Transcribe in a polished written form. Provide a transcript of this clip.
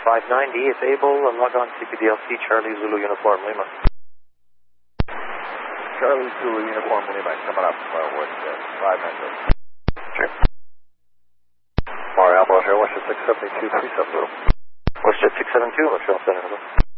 590, it's able, and log on CPDLC Charlie Zulu Uniform Lima. Charlie Zulu Uniform Lima, coming up with 590. Sure. Mar Alpha here, Westjet 672, 370. Westjet 672, Montreal Center.